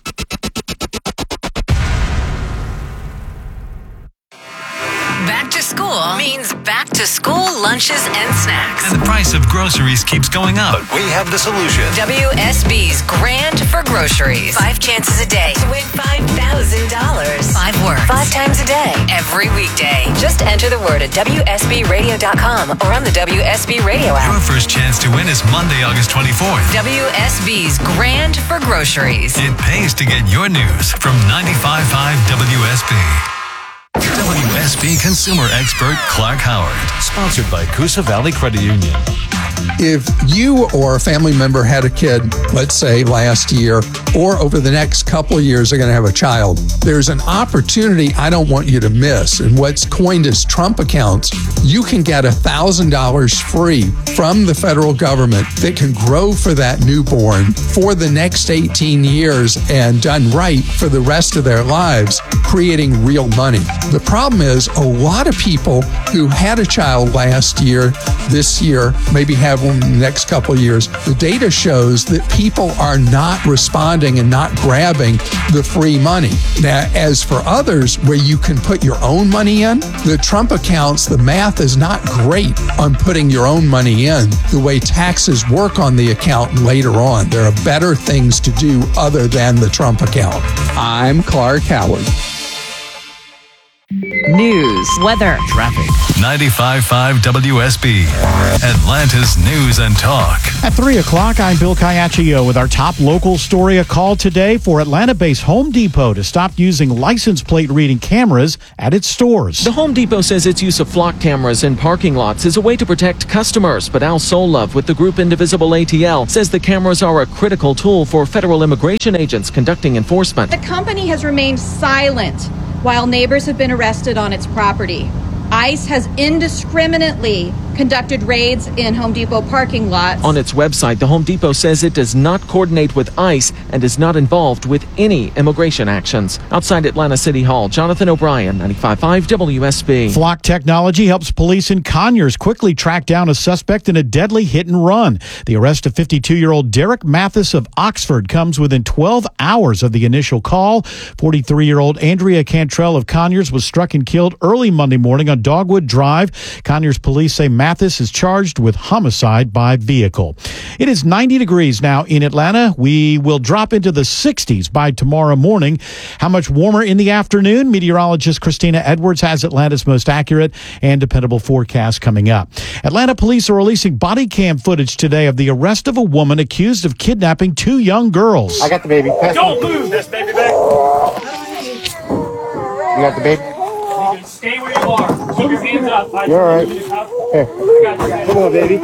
Back to school means back to school lunches and snacks. And the price of groceries keeps going up. But we have the solution. W S B's Grand for Groceries. Five chances a day to win five thousand dollars. Five words. Five times a day. Every weekday. Just enter the word at W S B radio dot com or on the W S B Radio app. Your first chance to win is Monday, August twenty-fourth. W S B's Grand for Groceries. It pays to get your news from ninety-five point five W S B. W S B consumer expert Clark Howard. Sponsored by Coosa Valley Credit Union. If you or a family member had a kid, let's say last year, or over the next couple of years are going to have a child, there's an opportunity I don't want you to miss. And what's coined as Trump accounts, you can get one thousand dollars free from the federal government that can grow for that newborn for the next eighteen years and done right for the rest of their lives, creating real money. The problem is a lot of people who had a child last year, this year, maybe have one in the next couple of years, the data shows that people are not responding and not grabbing the free money. Now, as for others where you can put your own money in, the Trump accounts, the math is not great on putting your own money in the way taxes work on the account later on. There are better things to do other than the Trump account. I'm Clark Howard. News, weather, traffic. ninety-five point five W S B, Atlanta's News and Talk. At three o'clock, I'm Bill Caiaccio with our top local story. A call today for Atlanta-based Home Depot to stop using license plate reading cameras at its stores. The Home Depot says its use of flock cameras in parking lots is a way to protect customers, but Al Solove with the group Indivisible A T L says the cameras are a critical tool for federal immigration agents conducting enforcement. The company has remained silent while neighbors have been arrested on its property. ICE has indiscriminately conducted raids in Home Depot parking lots. On its website, the Home Depot says it does not coordinate with ICE and is not involved with any immigration actions. Outside Atlanta City Hall, Jonathan O'Brien, ninety-five point five W S B. Flock technology helps police in Conyers quickly track down a suspect in a deadly hit and run. The arrest of fifty-two-year-old Derek Mathis of Oxford comes within twelve hours of the initial call. forty-three-year-old Andrea Cantrell of Conyers was struck and killed early Monday morning on Dogwood Drive. Conyers police say Mathis is charged with homicide by vehicle. It is ninety degrees now in Atlanta. We will drop into the sixties by tomorrow morning. How much warmer in the afternoon? Meteorologist Christina Edwards has Atlanta's most accurate and dependable forecast coming up. Atlanta police are releasing body cam footage today of the arrest of a woman accused of kidnapping two young girls. I got the baby. Pass Don't me. move this baby back. You got the baby? Stay where you are. Put your hands up. You're all right. Here. Come on, baby.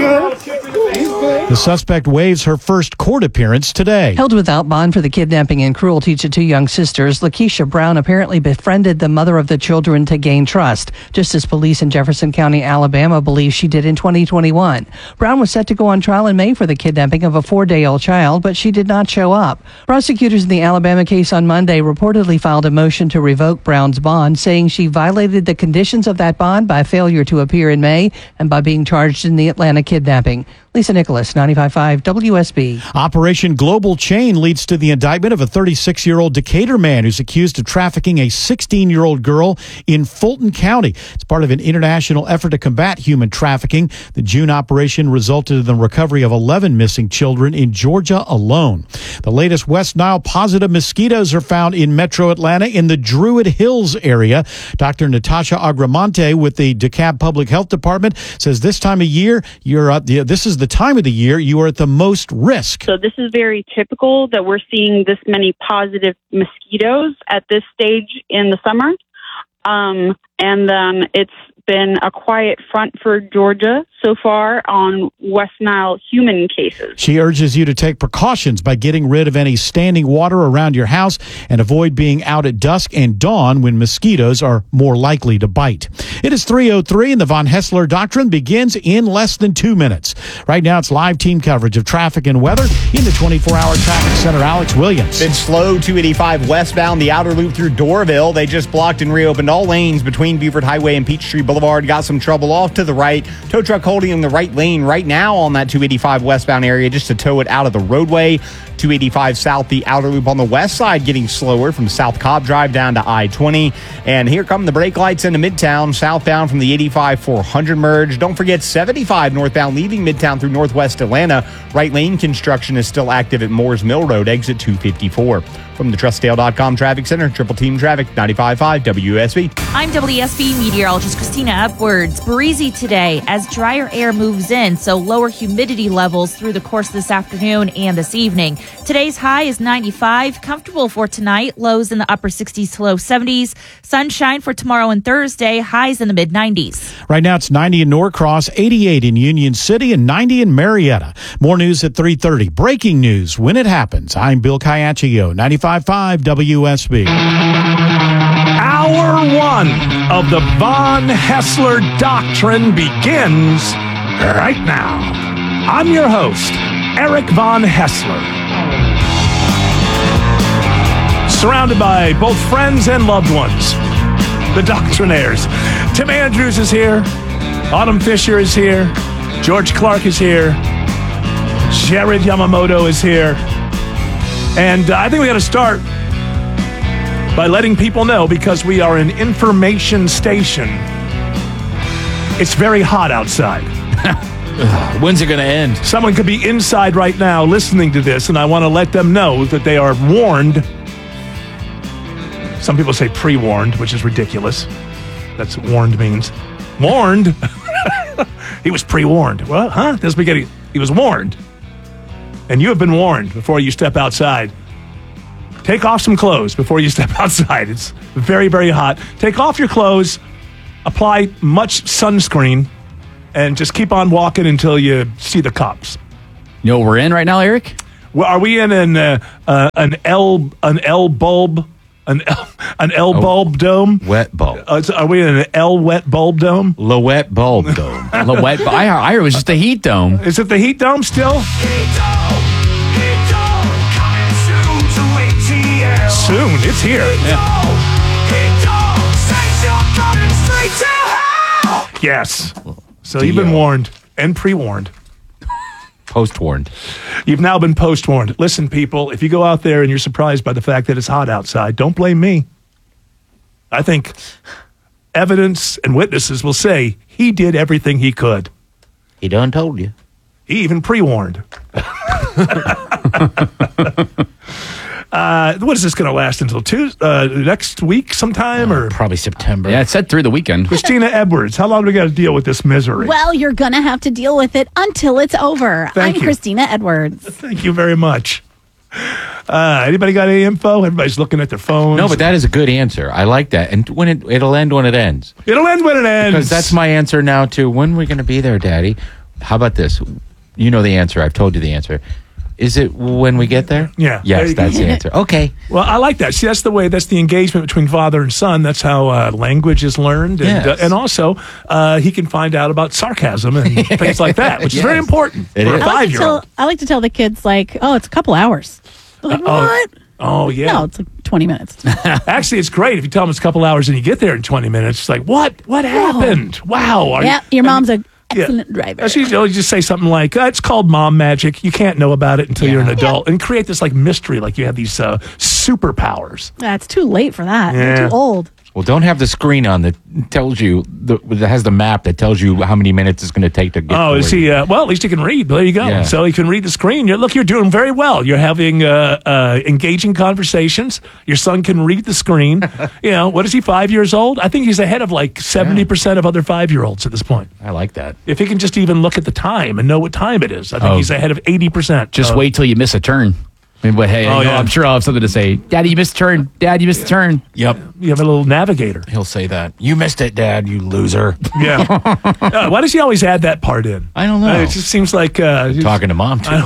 The suspect waives her first court appearance today. Held without bond for the kidnapping and cruelty to two young sisters, Lakeisha Brown apparently befriended the mother of the children to gain trust, just as police in Jefferson County, Alabama, believe she did in twenty twenty-one. Brown was set to go on trial in May for the kidnapping of a four-day-old child, but she did not show up. Prosecutors in the Alabama case on Monday reportedly filed a motion to revoke Brown's bond, saying she violated the conditions of that bond by failure to appear in May and by being charged in the Atlanta kidnapping. Lisa Nicholas, ninety-five point five W S B. Operation Global Chain leads to the indictment of a thirty-six-year-old Decatur man who's accused of trafficking a sixteen-year-old girl in Fulton County. It's part of an international effort to combat human trafficking. The June operation resulted in the recovery of eleven missing children in Georgia alone. The latest West Nile positive mosquitoes are found in metro Atlanta in the Druid Hills area. Doctor Natasha Agramonte with the DeKalb Public Health Department says this time of year, you're uh, this is the time of the year you are at the most risk. So this is very typical that we're seeing this many positive mosquitoes at this stage in the summer. Um, and um, it's been a quiet front for Georgia so far on West Nile human cases. She urges you to take precautions by getting rid of any standing water around your house and avoid being out at dusk and dawn when mosquitoes are more likely to bite. It is three oh three and the Von Hessler Doctrine begins in less than two minutes. Right now it's live team coverage of traffic and weather in the twenty-four hour traffic center. Alex Williams. Been slow two eighty-five westbound, the outer loop through Doraville. They just blocked and reopened all lanes between Buford Highway and Peachtree Boulevard. Got some trouble off to the right. Tow truck holding in the right lane right now on that two eighty-five westbound area just to tow it out of the roadway. two eighty-five south, the outer loop on the west side getting slower from South Cobb Drive down to I twenty. And here come the brake lights into Midtown, southbound from the eighty-five four hundred merge. Don't forget seventy-five northbound leaving Midtown through Northwest Atlanta. Right lane construction is still active at Moores Mill Road, exit two fifty-four. From the Trust Dale dot com Traffic Center, Triple Team Traffic, ninety-five point five W S B. I'm W S B meteorologist Christina Edwards. Breezy today as drier air moves in, so lower humidity levels through the course of this afternoon and this evening. Today's high is ninety-five, comfortable for tonight, lows in the upper sixties to low seventies. Sunshine for tomorrow and Thursday, highs in the mid-nineties. Right now it's ninety in Norcross, eighty-eight in Union City, and ninety in Marietta. More news at three thirty. Breaking news when it happens. I'm Bill Caiaccio, ninety-five point five W S B. Hour one of the Von Haessler Doctrine begins right now. I'm your host, Eric Von Haessler. Surrounded by both friends and loved ones, the Doctrinaires. Tim Andrews is here. Autumn Fisher is here. George Clark is here. Jared Yamamoto is here. And uh, I think we got to start by letting people know, because we are an information station. It's very hot outside. When's it going to end? Someone could be inside right now listening to this, and I want to let them know that they are warned. Some people say pre-warned, which is ridiculous. That's what warned means. Warned? He was pre-warned. Well, huh? This beginning, he was warned. And you have been warned before you step outside. Take off some clothes before you step outside. It's very, very hot. Take off your clothes, apply much sunscreen, and just keep on walking until you see the cops. You know what we're in right now, Eric? Well, are we in an uh, uh, an L an L bulb an L, an L Oh. bulb dome? Wet bulb. Uh, so are we in an L wet bulb dome? La wet bulb dome. La wet. I, I heard it was just a heat dome. Is it the heat dome still? Soon, it's here. Yes. So you've been warned and pre-warned. Post-warned. You've now been post-warned. Listen, people, if you go out there and you're surprised by the fact that it's hot outside, don't blame me. I think evidence and witnesses will say he did everything he could. He done told you. He even pre-warned. Uh, what is this going to last until Tuesday, uh, next week sometime? or Probably September. Yeah, it said through the weekend. Christina Edwards, how long do we got to deal with this misery? Well, you're going to have to deal with it until it's over. Thank I'm you. Christina Edwards. Thank you very much. Uh, anybody got any info? Everybody's looking at their phones. No, but that is a good answer. I like that. And when it, it'll end when it ends. It'll end when it ends. Because that's my answer now, too. When are we going to be there, Daddy? How about this? You know the answer. I've told you the answer. Is it when we get there? Yeah. Yes, that's the answer. Okay. Well, I like that. See, that's the way, that's the engagement between father and son. That's how uh, language is learned. And, Yes. uh, and also, uh, he can find out about sarcasm and things like that, which is very Yes. important It for is. I like, a to five-year-old. tell, I like to tell the kids, like, oh, it's a couple hours. They're like, Uh-oh. what? Oh, yeah. No, it's like twenty minutes. Actually, it's great if you tell them it's a couple hours and you get there in twenty minutes. It's like, what? What happened? Wow. Are yeah, you, your mom's a Yeah. excellent driver. That's usually, you just say something like, uh, it's called mom magic. You can't know about it until you're an adult. And create this like mystery, like you have these uh, superpowers. That's too late for that. Yeah. You're too old. Well, don't have the screen on that tells you, the, that has the map that tells you how many minutes it's going to take to get Oh, to is where you- he? Uh, well, at least he can read. There you go. Yeah. So he can read the screen. You're, look, you're doing very well. You're having uh, uh, engaging conversations. Your son can read the screen. You know, what is he, five years old? I think he's ahead of like seventy percent of other five-year-olds at this point. I like that. If he can just even look at the time and know what time it is, I think Oh. he's ahead of eighty percent. Just wait till you miss a turn. I mean, but hey, Oh, you know, yeah. I'm sure I'll have something to say. Daddy, you missed a turn. Dad, you missed a turn. Yep. You have a little navigator. He'll say that. You missed it, Dad, you loser. Yeah. Uh, why does he always add that part in? I don't know. Uh, it just seems like uh, he's- Talking to mom, too.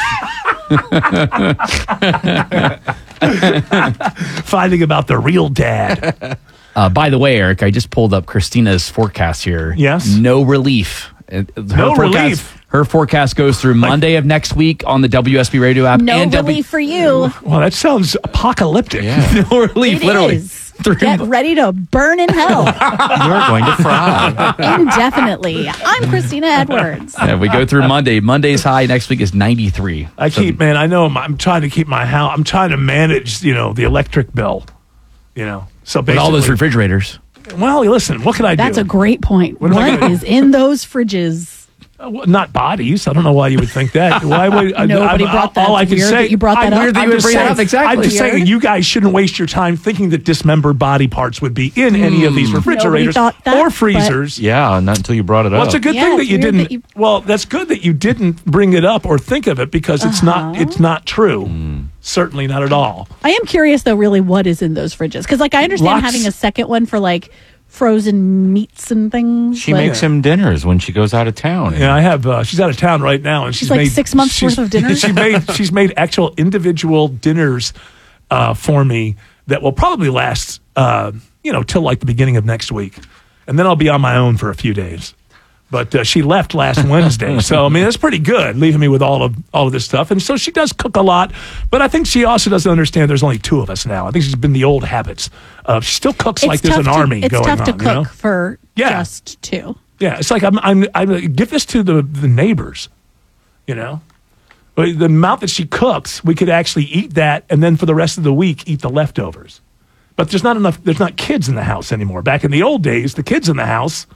finding about the real dad. Uh, by the way, Eric, I just pulled up Christina's forecast here. Yes? No relief. Uh, Her No forecast, relief? Her forecast goes through Monday of next week on the W S B radio app. No and W- relief for you. Well, that sounds apocalyptic. no relief, It literally. is. Get ready to burn in hell You're going to fry. indefinitely. I'm Christina Edwards. Yeah, we go through Monday. Monday's high next week is ninety-three. I keep, man, I know I'm, I'm trying to keep my house, I'm trying to manage, you know, the electric bill, you know. So With basically, all those refrigerators. well, listen, what can I do? That's a great point. What am I What gonna- is in those fridges? Uh, well, not bodies. I don't know why you would think that. Why would I, Nobody I, brought I, that. All I It's can weird say. that you brought that I'm up. weird that I'm you would just bring it saying- up. Exactly. I'm just Weird. saying you guys shouldn't waste your time thinking that dismembered body parts would be in any of these refrigerators thought that, or but- freezers. Yeah, not until you brought it Well, up. it's a good Yeah, thing that it's you weird didn't. that you- Well, that's good that you didn't bring it up or think of it because it's not. Uh-huh. It's not true. Certainly not at all. I am curious though, really, what is in those fridges? Because like I understand Lots- having a second one for like frozen meats and things. She but- makes him dinners when she goes out of town. Yeah, I have. Uh, she's out of town right now, and she's, She's like made six months she's- worth of dinners? She made she's made actual individual dinners uh, for me that will probably last, uh, you know, till like the beginning of next week, and then I'll be on my own for a few days. But uh, she left last Wednesday, so I mean that's pretty good, leaving me with all of all of this stuff. And so she does cook a lot, but I think she also doesn't understand. There's only two of us now. I think she's been the old habits. Uh, she still cooks It's like there's tough an to- army it's going tough on. to cook you know? for Yeah. just two. Yeah, it's like I'm, I'm, I'm give this to the the neighbors, you know. But the amount that she cooks, we could actually eat that, and then for the rest of the week, eat the leftovers. But there's not enough. There's not kids in the house anymore. Back in the old days, the kids in the house,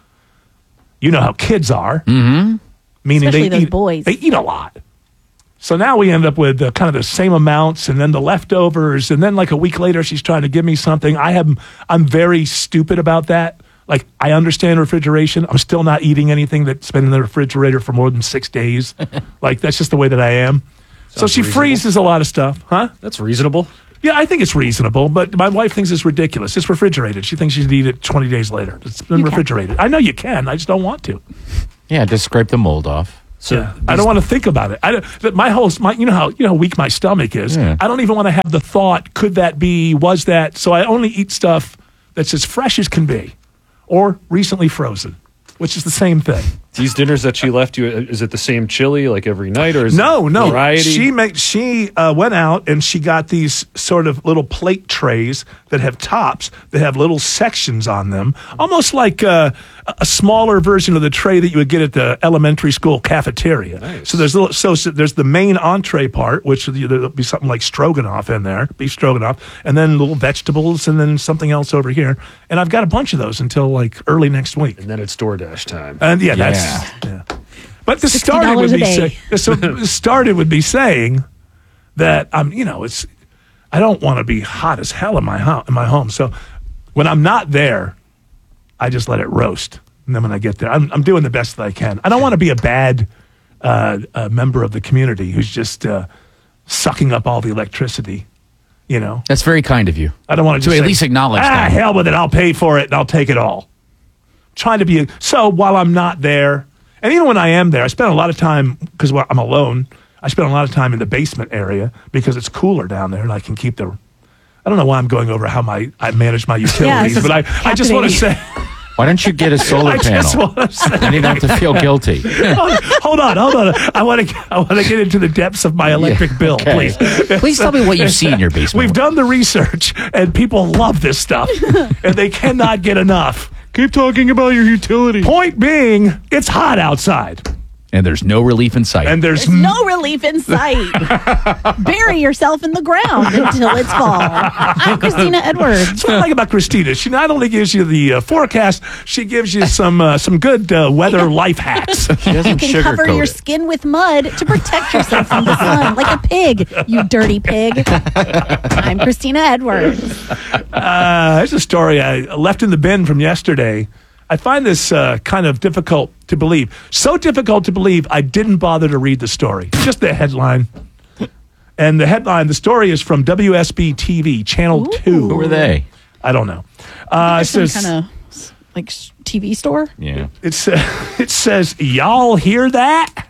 you know how kids are. Mm-hmm. Meaning Especially they those eat, boys. They eat a lot. So now we end up with uh, kind of the same amounts, and then the leftovers, and then like a week later, she's trying to give me something. I have, I'm very stupid about that. Like I understand refrigeration. I'm still not eating anything that's been in the refrigerator for more than six days. Like that's just the way that I am. so Sounds she reasonable. freezes a lot of stuff, huh? That's reasonable. Yeah, I think it's reasonable, but my wife thinks it's ridiculous. It's refrigerated. She thinks you should eat it twenty days later. It's been You can. refrigerated. I know you can. I just don't want to. Yeah, just scrape the mold off. So Yeah. I don't want to think about it. I don't, but my whole, my, you know how you know how weak my stomach is. Yeah. I don't even want to have the thought. Could that be? Was that? So I only eat stuff that's as fresh as can be, or recently frozen, which is the same thing. These dinners that she left you, is it the same chili like every night, or is No, it no. variety? She made, she uh, went out and she got these sort of little plate trays that have tops that have little sections on them, almost like uh, a smaller version of the tray that you would get at the elementary school cafeteria. Nice. So there's little, so, so there's the main entree part, which there'll be something like stroganoff in there, beef stroganoff, and then little vegetables, and then something else over here. And I've got a bunch of those until like early next week. And then it's DoorDash time. And yeah, that's. Yeah. Yeah. But this started with a me day. saying, so this started with me saying that I'm, you know, it's I don't want to be hot as hell in my home, in my home. So when I'm not there, I just let it roast. And then when I get there, I'm, I'm doing the best that I can. I don't want to be a bad uh, uh, member of the community who's just uh, sucking up all the electricity. You know, That's very kind of you. I don't want to To just at say, least acknowledge ah, that. hell with it. I'll pay for it and I'll take it all. Trying to be a, so while I'm not there, and even when I am there, I spend a lot of time because I'm alone. I spend a lot of time in the basement area because it's cooler down there, and I can keep the. I don't know why I'm going over how my I manage my utilities, this but I, is I just want to say. Why don't you get a solar I just panel? want to say. Then you don't have to feel guilty. hold on, hold on. I want to. I want to get into the depths of my electric bill, okay. please. Please tell me what you see in your basement. We've done the research, and people love this stuff, and they cannot get enough. Keep talking about your utility. Point being, it's hot outside, And there's no relief in sight. and there's, There's no relief in sight. Bury yourself in the ground until it's fall. I'm Christina Edwards. That's what I like about Christina. She not only gives you the uh, forecast, she gives you some uh, some good uh, weather life hacks. She You doesn't can cover sugarcoat your it. skin with mud to protect yourself from the sun, like a pig, you dirty pig. I'm Christina Edwards. Uh, here's a story I left in the bin from yesterday. I find this uh, kind of difficult to believe. So difficult to believe, I didn't bother to read the story. Just the headline. And the headline, the story is from W S B T V, Channel Ooh. two. Who are they? I don't know. Uh, it Some says, kind of like s- T V store. Yeah. it's, uh, it says, y'all hear that?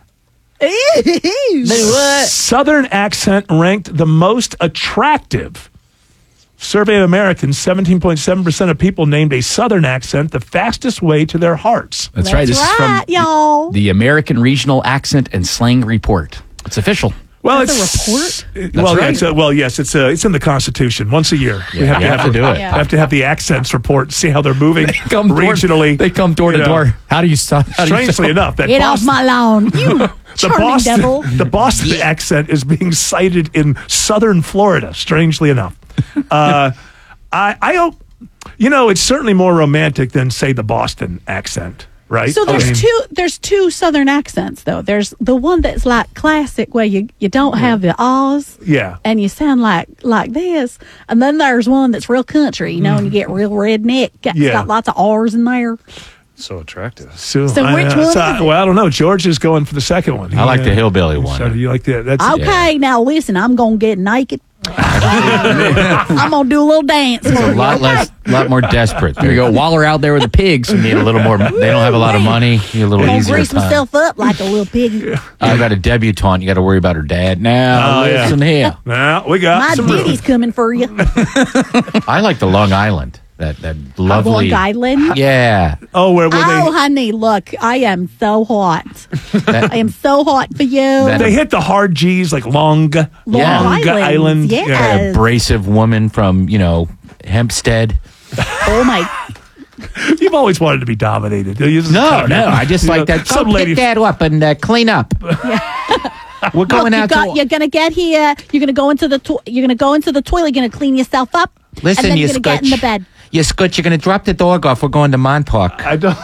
Southern accent ranked the most attractive. Survey of Americans, seventeen point seven percent of people named a Southern accent the fastest way to their hearts. That's right. This is right, from y'all. the American Regional Accent and Slang Report. It's official. Well, That's it's a report? it- That's well, yeah, right. it's a, well, yes, it's a, it's in the Constitution. Once a year, Yeah, you have to do it. Yeah. We have to have the accents report, see how they're moving Come door- regionally. they come door you to know. door. How do you stop? How do you Strangely stop? enough, that Get off Boston, my lawn, you the charming Boston, devil. the Boston accent is being cited in Southern Florida. Strangely enough, uh, I, I hope you know it's certainly more romantic than say the Boston accent. right? So there's I mean, two there's two Southern accents though. There's the one that's like classic where you, you don't have the ahs. Yeah. And you sound like like this. And then there's one that's real country, you know, and you get real redneck. Got, Yeah. It's got lots of R's in there. So attractive. So, So I- which uh, one so- is it? well, I don't know. George is going for the second one. I like He, the uh, hillbilly one. So do you like that? That's Okay, now listen, I'm gonna get naked. I'm gonna do a little dance. It's for a you, lot okay? less, lot more desperate. There you go. While they're out there with the pigs, You need a little more. They don't have a lot of money. You need a little I'm gonna easier grease time. myself up like a little piggy. I got a debutante. You got to worry about her dad. Now Oh, yeah. listen here. Now we got My some room. ditty's coming for you. I like the Long Island. That that lovely. Long Island. Yeah. Oh, where, where Oh, they honey, look, I am so hot. I am so hot for you. they hit the hard G's like Long, Long Yeah. Island. Yes. Yeah. An abrasive woman from you know Hempstead. Oh my! You've always wanted to be dominated. You just- No, no. I just You like know, that. Some Go lady. pick that up and uh, clean up. We're going Look, you out got, to. you're gonna get here. You're gonna go into the to- you're gonna go into the toilet. You're gonna clean yourself up. Listen, and then you you're gonna get in the scutch. bed. You scutch. You're going to drop the dog off. We're going to Montauk. I don't.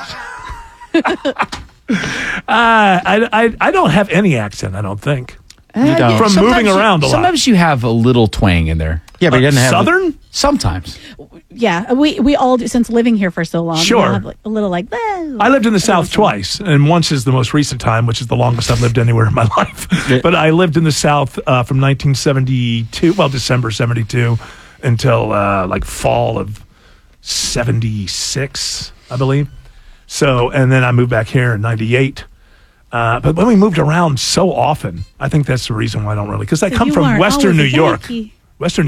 uh, I, I I don't have any accent. I don't think. You don't. From Sometimes moving you- around a lot. Sometimes you have a little twang in there. Yeah, but he doesn't have Southern. Sometimes. Yeah, we we all do since living here for so long. we all Sure. have like a little like. "Whoa." I lived in the South twice, and once is the most recent time, which is the longest I've lived anywhere in my life. But I lived in the South uh, from nineteen seventy-two, well, December seventy-two, until uh, like fall of seventy-six, I believe. So, and then I moved back here in ninety-eight. Uh, but when we moved around so often, I think that's the reason why I don't really, because I So come you from weren't Western New always a York. Yankee. Western